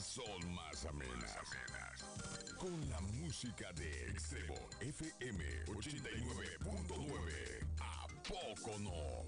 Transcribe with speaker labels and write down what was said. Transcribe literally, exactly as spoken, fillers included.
Speaker 1: son más amenas. Con la música de Extremo F M ochenta y nueve punto nueve. ¿A poco no?